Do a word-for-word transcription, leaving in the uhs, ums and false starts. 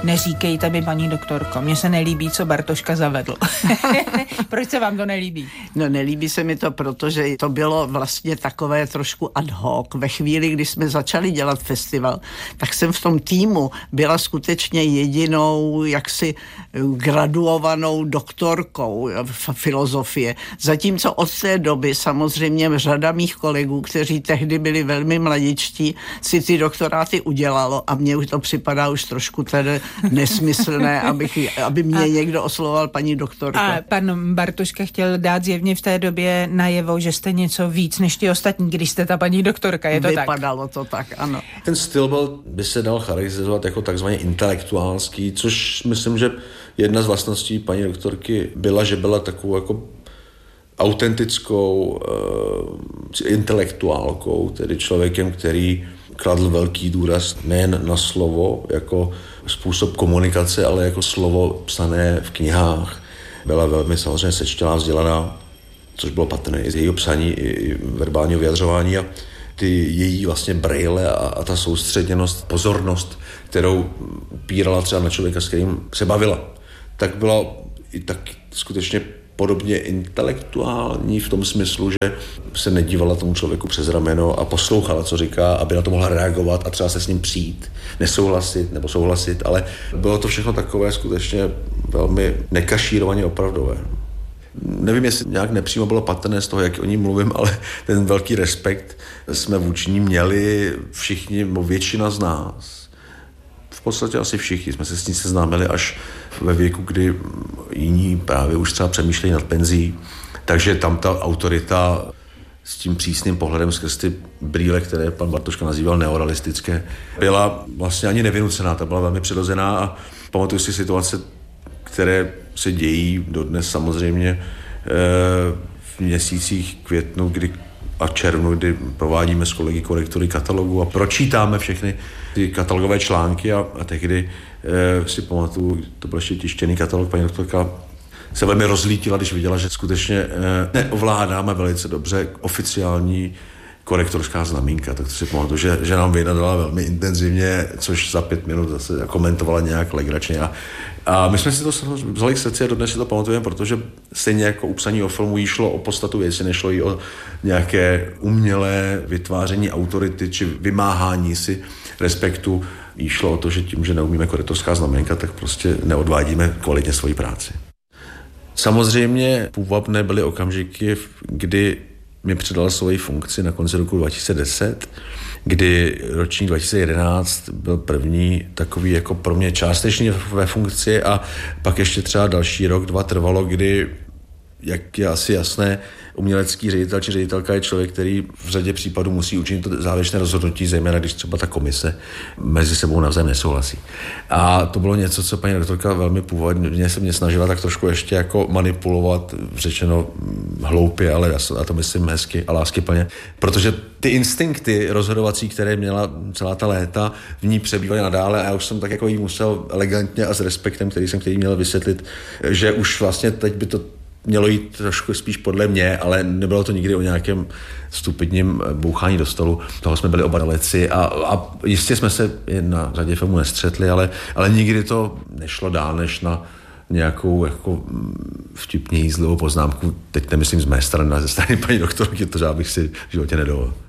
Neříkejte mi, paní doktorko, mně se nelíbí, co Bartoška zavedl. Proč se vám to nelíbí? No nelíbí se mi to, protože to bylo vlastně takové trošku ad hoc. Ve chvíli, kdy jsme začali dělat festival, tak jsem v tom týmu byla skutečně jedinou jaksi graduovanou doktorkou v filozofie. Zatímco od té doby samozřejmě řada mých kolegů, kteří tehdy byli velmi mladičtí, si ty doktoráty udělalo a mně už to připadá už trošku tedy nesmyslné, abych, aby mě a, někdo oslovoval paní doktorko. A pan Bartoška chtěl dát zjevně v té době najevo, že jste něco víc než ti ostatní, když jste ta paní doktorka, je to Vypadalo tak? Vypadalo to tak, ano. Ten styl byl, by se dal charakterizovat jako takzvaně intelektuálský, což myslím, že jedna z vlastností paní doktorky byla, že byla takovou jako autentickou uh, intelektuálkou, tedy člověkem, který kladl velký důraz nejen na slovo jako způsob komunikace, ale jako slovo psané v knihách. Byla velmi samozřejmě sečtělá, vzdělaná, což bylo patrné i z jejího psaní, i verbálního vyjadřování a ty její vlastně brejle a, a ta soustředěnost, pozornost, kterou upírala třeba na člověka, s kterým se bavila, tak byla i tak skutečně podobně intelektuální v tom smyslu, že se nedívala tomu člověku přes rameno a poslouchala, co říká, aby na to mohla reagovat a třeba se s ním přijít, nesouhlasit nebo souhlasit, ale bylo to všechno takové skutečně velmi nekašírovaně opravdové. Nevím, jestli nějak nepřímo bylo patrné z toho, jak o ní mluvím, ale ten velký respekt jsme vůči ní měli všichni, většina z nás. V podstatě asi všichni jsme se s ní seznámili až ve věku, kdy jiní právě už třeba přemýšlejí nad penzí. Takže tam ta autorita s tím přísným pohledem skrz ty brýle, které pan Bartoška nazýval neorealistické, byla vlastně ani nevynucená, ta byla velmi přirozená a pamatuju si situace, které se dějí dodnes samozřejmě v měsících květnu kdy, a červnu, kdy provádíme s kolegy korektory katalogu a pročítáme všechny ty katalogové články a, a tehdy e, si pamatuju, to byl ještě tištěný katalog, paní doktorka se velmi rozlítila, když viděla, že skutečně e, neovládáme velice dobře oficiální korektorská znamínka, tak to si pamatuju, že, že nám vynadala velmi intenzivně, což za pět minut zase komentovala nějak legračně a, a my jsme si to vzali k srdci a dodnes si to pamatujeme, protože stejně jako u psaní o filmu jí šlo o podstatu věci, nešlo jí o nějaké umělé vytváření autority či vymáhání si respektu. Jí šlo o to, že tím, že neumíme korektorská znamenka, tak prostě neodvádíme kvalitně svoji práci. Samozřejmě půvabné byly okamžiky, kdy mi předala svoji funkci na konci roku dva tisíce deset, kdy ročník dva tisíce jedenáct byl první takový jako pro mě částečný ve funkci a pak ještě třeba další rok, dva trvalo, kdy, jak je asi jasné, umělecký ředitel či ředitelka je člověk, který v řadě případů musí učinit to závěrečné rozhodnutí, zejména když třeba ta komise mezi sebou navzájem nesouhlasí. A to bylo něco, co paní doktorka velmi původně se mě snažila tak trošku ještě jako manipulovat, řečeno hloupě, ale já to myslím hezky a láskyplně, protože ty instinkty rozhodovací, které měla celá ta léta, v ní přebývaly nadále a já už jsem tak jako jí musel elegantně a s respektem, který jsem který měl vysvětlit, že už vlastně teď by to mělo jít trošku spíš podle mě, ale nebylo to nikdy o nějakém stupidním bouchání do stolu. Toho jsme byli oba daleci a, a jistě jsme se na řadě filmů nestřetli, ale, ale nikdy to nešlo dál, než na nějakou jako vtipně jízlivou poznámku. Teď nemyslím z mé strany, ale ze strany paní doktorky, to já bych si v životě nedovolil.